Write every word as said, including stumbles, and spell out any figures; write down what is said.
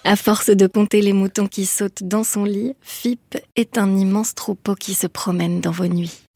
À force de compter les moutons qui sautent dans son lit, Fipp est un immense troupeau qui se promène dans vos nuits.